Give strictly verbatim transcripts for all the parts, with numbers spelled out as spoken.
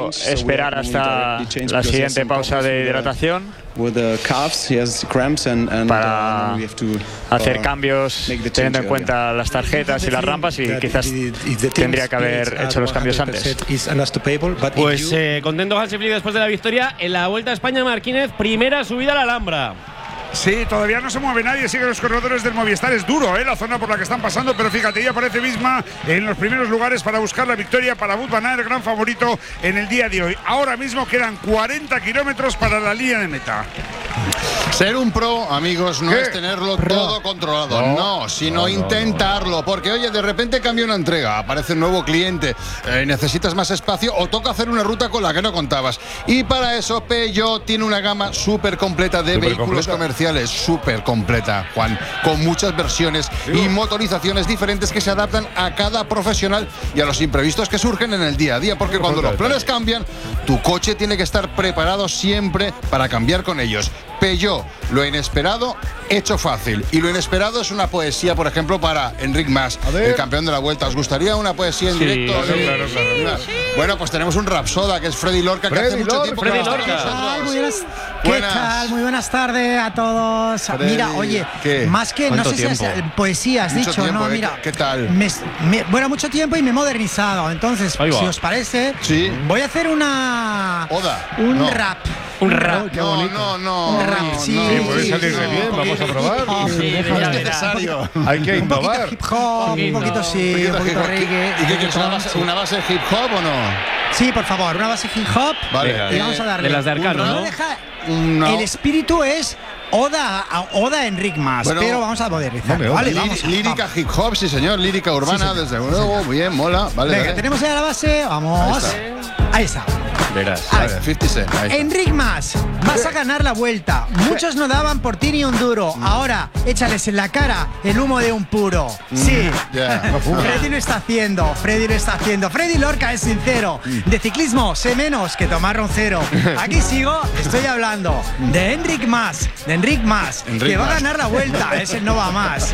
decidido esperar hasta la siguiente pausa de hidratación para hacer cambios teniendo en cuenta las tarjetas y las rampas, y quizás tendría que haber hecho los cambios antes. Pues eh, contento Hansi Flick después de la victoria en la Vuelta a España. Marquínez, primera subida a la Alhambra. Sí, todavía no se mueve nadie, siguen los corredores del Movistar. Es duro, ¿eh?, la zona por la que están pasando, pero fíjate, ya aparece Visma en los primeros lugares para buscar la victoria para Wout van Aert, el gran favorito en el día de hoy. Ahora mismo quedan cuarenta kilómetros para la línea de meta. Ser un pro, amigos, no ¿Qué? es tenerlo pro. todo controlado, no, no sino no, no, intentarlo, no. Porque oye, de repente cambia una entrega, aparece un nuevo cliente, eh, necesitas más espacio o toca hacer una ruta con la que no contabas. Y para eso Peugeot tiene una gama súper completa de super vehículos completa. comerciales, súper completa, Juan, con muchas versiones sí. y motorizaciones diferentes que se adaptan a cada profesional y a los imprevistos que surgen en el día a día, porque cuando los planes cambian, tu coche tiene que estar preparado siempre para cambiar con ellos. Peugeot, lo inesperado hecho fácil. Y lo inesperado es una poesía, por ejemplo, para Enric Mas, el campeón de la Vuelta. ¿Os gustaría una poesía en sí, directo? Sí, claro, claro, claro. Sí, sí. Bueno, pues tenemos un rapsoda que es Freddy Lorca, que Freddy hace mucho Lorca. tiempo Freddy que Lorca. está con nosotros. Muy buenas. ¿Qué buenas. tal? Muy buenas tardes a todos. Freddy, mira, oye, ¿qué? más que, no sé tiempo? si es poesía, has mucho dicho, tiempo, no, ¿eh? mira. ¿Qué tal? Me, me, bueno, mucho tiempo y me he modernizado. Entonces, si os parece, sí. voy a hacer una. Oda. Un no. rap. Un rap. No, no, no. Un rap, no, sí. no, sí, puede sí, salir sí, de bien, sí, vamos a probar. Oh, sí, sí, es ya necesario. Hay que un poquito innovar. hip hop, un poquito sí, un poquito reggae. ¿Y qué quieres? ¿Una base, ¿Una base hip hop o no? Sí, por favor, una base hip hop. Vale. Y vamos a darle. De las de Arcano, ¿no? Deja, no. El espíritu es Oda a Oda a Enric Mas, bueno, pero vamos a modernizar. No vale, Lí vamos, lírica vamos. hip hop, sí señor, lírica urbana, sí, desde luego, bien, mola. Vale, Venga, vale. tenemos ya la base, vamos. Ahí está. Verás. Ahí Vale, cincuenta Cent. Ahí está. Enric Mas, vas a ganar la Vuelta. Muchos no daban por ti ni un duro. Ahora, échales en la cara el humo de un puro. Sí. Yeah. Freddy lo está haciendo. Freddy lo está haciendo. Freddy Lorca es sincero. De ciclismo sé menos que tomar roncero. Aquí sigo, estoy hablando de Enric Mas. De Enric Mas, Enric que va Mas. a ganar la Vuelta. Ese no va más.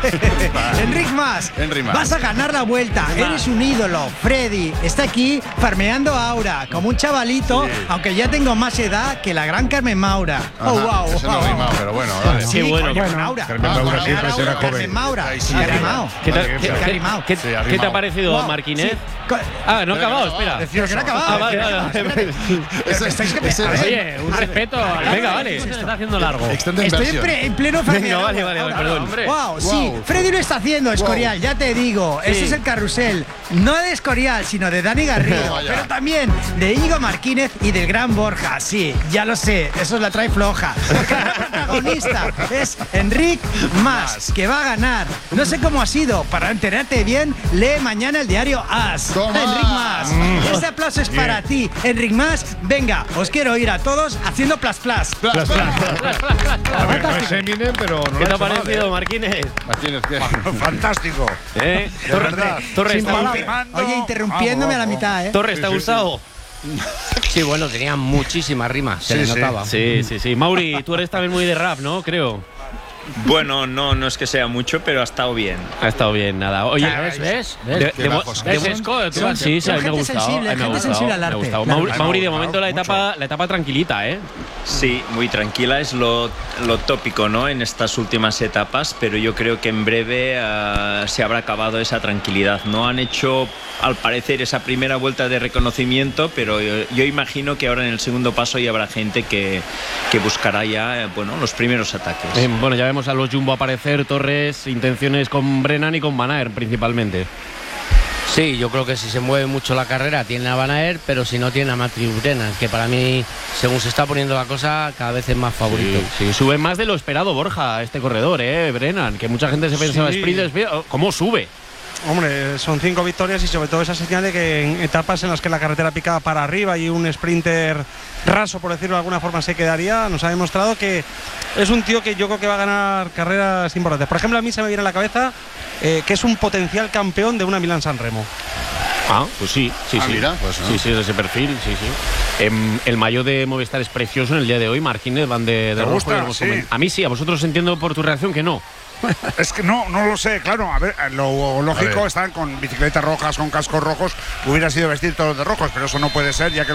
Enric Mas, Enric Mas. vas a ganar la Vuelta. Eres un ídolo. Freddy está aquí farmeando aura como un chavalito, sí. aunque ya tengo más edad que la gran Carmen Maura. Ajá, Oh, wow. eso no wow. rimado, pero bueno, vale. Sí, Qué bueno. coño, Carmen Maura. Carmen Maura siempre será joven. Carmen Maura. Ahí sí, ¿Qué ha vale. rimado? ¿Qué te, Vale, qué- vale. qué- rimado. qué- Sí, ha qué te rimado. ha parecido, Wow, Marquínez? sí. Co- Ah, no ha Pero acabado, no, espera. Pero que no ha acabado. Ah, vale, vale, vale. Ese- Estáis que- ese- a ver. Oye, un respeto. Venga, vale. Se está haciendo largo. Extended Estoy en, version. pre- en pleno Venga, farmear vale, aura. vale, vale, Ahora, perdón. hombre. Wow, sí. Wow. Freddy lo está haciendo, Escorial, ya te digo. Ese es el carrusel. No de Escorial, sino de Dani Garrido. Vaya. Pero también de Íñigo Marquínez y del gran Borja. Sí, ya lo sé. Eso es la trae floja. Porque el protagonista es Enric Mas, que va a ganar. No sé cómo ha sido. Para enterarte bien, lee mañana el diario As. Toma. Enric Mas. Este aplauso es para ti, Enric Mas. Venga, os quiero oír a todos haciendo plas plas. Plas, plas. A ver, no es Eminem, pero no ¿Qué te lo ha ha hecho mal, parecido, ¿eh? Marquínez? Martínez, ¿qué? Fantástico. ¿Eh? De Torres, verdad. Torres, Sin ¿te ha- palabras. Oye, interrumpiéndome a la mitad, ¿eh? Torres, ¿te ha gustado? Sí, bueno, tenía muchísimas rimas, se Sí, le sí. notaba. Sí, sí, sí. Mauri, tú eres también muy de rap, ¿no? Creo. Bueno, no, no es que sea mucho, pero ha estado bien. Ha estado bien, nada. Oye, ¿Ves? ¿Ves? de, ¿Ves? Qué de mo- bajos. de ¿Ves, mo- Esco? Tú Sí, vas- sí, sí, a mí me ha gente gustado. sensible, a mí me ha gente gustado, sensible al me ha arte. gustado. Claro. Mauri, Me ha Mauri, de gustado momento la mucho. etapa, la etapa tranquilita, ¿eh? Sí, muy tranquila, es lo, lo tópico, ¿no?, en estas últimas etapas, pero yo creo que en breve uh, se habrá acabado esa tranquilidad. No han hecho, al parecer, esa primera vuelta de reconocimiento, pero yo, yo imagino que ahora en el segundo paso ya habrá gente que, que buscará ya, eh, bueno, los primeros ataques. Eh, bueno, ya vemos a los Jumbo aparecer, Torres, intenciones con Brennan y con Van Aert principalmente. Sí, yo creo que si se mueve mucho la carrera tiene a Van Aert, pero si no tiene a Matthew Brennan, que para mí, según se está poniendo la cosa, cada vez es más favorito. Sí, sí, sube más de lo esperado Borja, este corredor, ¿eh? Brennan, que mucha gente se pensaba Sí. sprint, sprint. ¿Cómo sube? Hombre, son cinco victorias y sobre todo esa señal de que en etapas en las que la carretera pica para arriba y un sprinter raso, por decirlo de alguna forma, se quedaría, nos ha demostrado que es un tío que yo creo que va a ganar carreras importantes. Por ejemplo, a mí se me viene a la cabeza eh, que es un potencial campeón de una Milán-San Remo. Ah, pues sí, sí, Ah, sí. mira, pues, ¿no? Sí, sí, de ese perfil, sí, sí. Em, el maillot de Movistar es precioso en el día de hoy. Marquínez van de, de ¿Te rojo. gusta? y hemos Sí. comen- A mí sí, a vosotros entiendo por tu reacción que no. Es que no, no lo sé, claro. A ver, lo lógico, ver. están con bicicletas rojas, con cascos rojos. Hubiera sido vestir todos de rojos, pero eso no puede ser, ya que